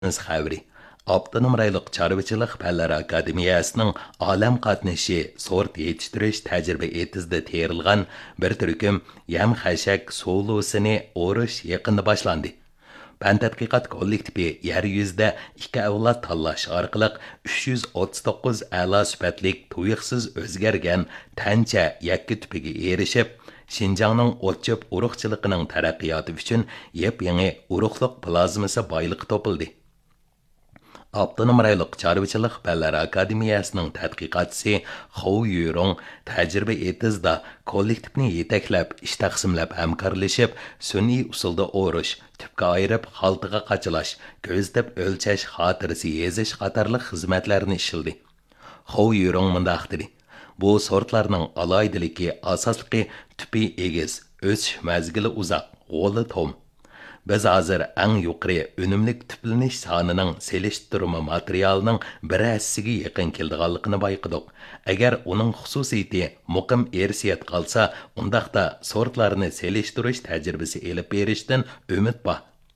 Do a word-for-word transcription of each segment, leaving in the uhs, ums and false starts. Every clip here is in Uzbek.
xəbəri. Abdunum rayliq Çarvıçılıq Fənlər Akademiyasının alam qatnaşı sort yetiştiriş təcrübə etizdə terilgan bir türküm yem xəşək solusini oruş yaqında başlandı. Fən tədqiqat kollektivi yer yüzdə iki avlad tanlash orqali uch yuz o'ttiz to'qqiz a'lo sifatlik tuyuqsiz o'zgargan tancha yakka tupiga erishib, Şinjanның o'tchib urug'chiligining taraqqiyoti uchun yep-yangi urug'liq plazmasi boyligi topildi. Abdunum rayliq Çarvıçılıq Fənlər Akademiyasının tədqiqatçısı Xou Yurong təcrübə etizdə kollektivni yetaklab, iş taqsimlab hamkorlashib, sun'iy usulda o'rish, tüpga ayırıb xaltıga qachilash, ko'zlab o'lchash xotirasi yezish qatorliq xizmatlarni ishildi. Xou Yurong mundaq dedi. Bu sortlarning aloydiligi asosligi tüpi egiz, o'sish mazgili uzoq, g'o'li tom. Biz hozir eng yuqori unumlik tüplenish sonining selishtirma materialining bir hissasiga yaqin keldiganligini bayqadik. Agar uning xususiyati muqim ersiyat qolsa, undaqda sortlarni selishtirish tajribasi elib berishdan umid bor.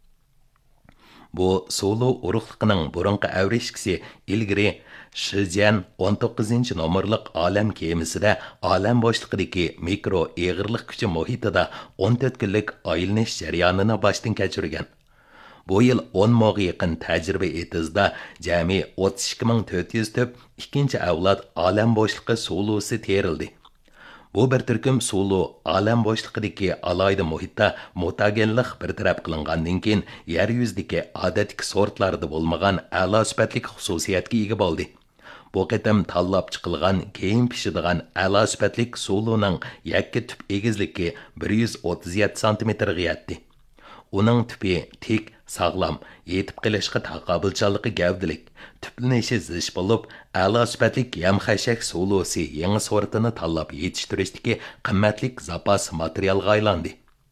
Bu solo urug'liqining burunqi avrishkisi ilgari Shijian o'n to'qqizinchi nomerlik olam kemisida olam bo'shliqidagi mikro eg'irlik kuchi muhitida o'n to'rt kunlik aylanish jarayonini boshdan kechirgan. Bu yil o'n mo'ga yaqin tajriba etizda jami o'ttiz ikki ming to'rt yuz tüp ikkinchi avlod olam bo'shliqi sulusi terildi. Bu bir turkum sulu olam bo'shliqidagi alayda muhitda mutagenlik bir taraf qilingandan keyin yer yuzidagi odatdagi sortlarda bo'lmagan a'lo sifatlik xususiyatga ega bo'ldi. Bu qitim tanlab chiqilgan keyin pishadigan a'lo sifatlik suluning yakka tüp egizligi bir yuz o'ttiz yetti santimetrga yetdi. Uning tüpi tik, sog'lom, yetib qilishga taqobilchanligi gavdilik, tüplenishi zish bo'lib, a'lo sifatlik yam-xashak sulusi yangi sortini tanlab yetishtirishdagi qimmatlik zapas materialga aylandi.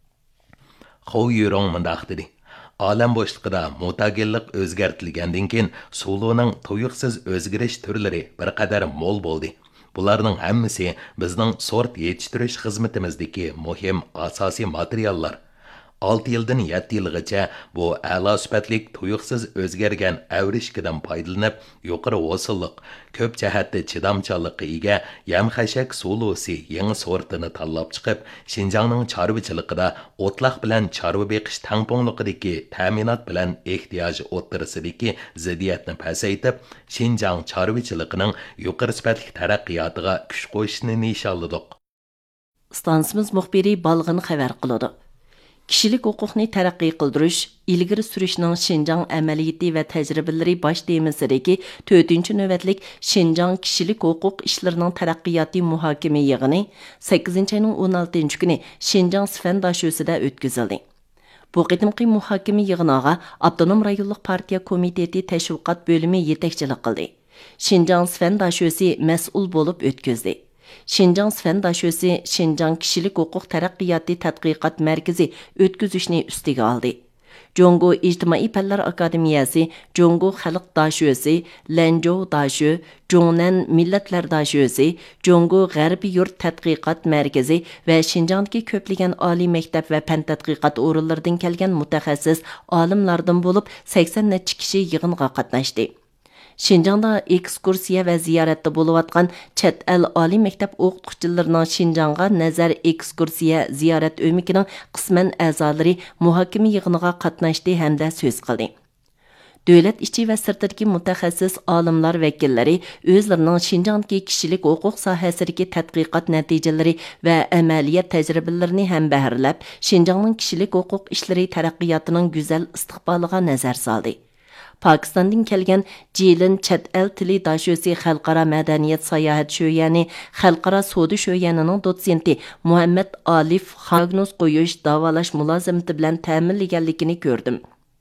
Xou Yurong mundaq dedi. Olam bo'shliqida mutagenlik o'zgartirilgandan keyin suluning tuyuqsiz o'zgarish turlari bir qadar mo'l bo'ldi. Bularning hammasi bizning sort yetishtirish xizmatimizdagi muhim asosiy materiallar. olti yildan yetti yilgacha bu a'lo sifatlik tuyuqsiz o'zgargan avrishkidan foydalanib, yuqori vosilliq, ko'p jihatda chidamchanlikqa ega yam-xashak sulusi yangi sortini tanlab chiqib, Şinjanning chorvachiligida o'tloq bilan chorva beqish tangpongliqidagi ta'minot bilan ehtiyoj o'ttirisidagi ziddiyatni pasaytib, Şinjan chorvachiligining yuqori sifatli taraqqiyotiga kuch qo'shishni nishonladik. Stansimiz muxbiri Balg'in xabar qiladi. Kişilik hüquqni tərəqqi qıldırış, ilgiri sürüşінің Şinjan əməliyyəti və təcrübələri baş temisidəki dördüncü növbətlik Şinjan kişilik hüquq işlərinin tərəqqiyatı muhakimə yığını sakkizinchi ayının o'n oltinchi günü Şinjan Sfəndaşösüdə ötküzüldü. Bu qitimqi muhakimə yığınağa Abdunum rayonluq partiya komiteti təşviqat bölümü yetakçilik qildi. Şinjan Sfəndaşösü məsul bo'lib ötküzdü. Şinjan Sfəndaşösü Şinjan Kişilik Hüquq Tərəqqiyatı Tədqiqat Mərkəzi ötküzüşni üstüge aldı. Jongo İctimai Fənlər Akademiyası, Jongo Xalq Daşösü, Lənjou Daşö, Jongnan Millətlər Daşösü, Jongo Qərbi Yurt Tədqiqat Mərkəzi və Şinjandakı köplügən ali məktəb və fən tədqiqat orunlarından gələn mütəxəssis alimlardan olub sakson neçə kişi yığınğa qatnaşdı. Şinjanda ekskursiya və ziyarətdə buluvatqan çət əl ali məktəb oxutuqçılarının Şinjanga nəzər ekskursiya ziyarət ömükünün qismən əzaları muhakimə yığınığa qatnaşdı həmdə söz qıldı. Dövlət içi və sırtdakı mütəxəssis alimlar vəkilləri özlərinin Şinjandakı kişilik hüquq sahəsidəki tədqiqat nəticələri və əməliyyat təcrübələrini həm bəhrləb, Şinjanның kişilik hüquq işləri tərəqqiyatının gözəl istiqbalığa nəzər saldı. Pakistandan kelgan Jilin Chet El Tili Daşösi Xalqara Madaniyat Sayohat Şöyəni, Xalqara Soda Şöyənining dotsenti Muhammad Alif diagnoz qo'yish davolash mulozimati bilan ta'minlaganligini ko'rdim.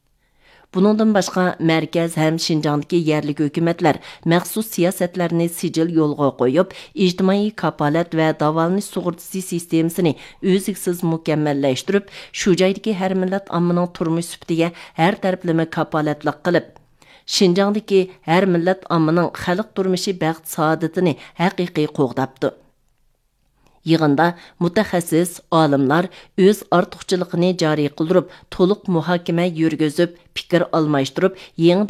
Bunundan başqa mərkəz həm Şinjandakı yerlik hökumətlər məxsus siyasətlərini sicil yolğa qoyub, ictimai kapalət və davalanish sug'urtasi sistemasini özüksiz mükəmməlləşdirib, şu joydagi hər millət ammining turmush sifatiga hər tərəflama kapalatlik qilib, Şinjandakı hər millət ammining xalq turmushi baxt saodatini haqiqiy qo'g'dabdi. Yığında mutaxassis olimlar o'z ortiqchiligini joriy qildirib, to'liq muhokama yurgizib, fikr almashtirib, yangi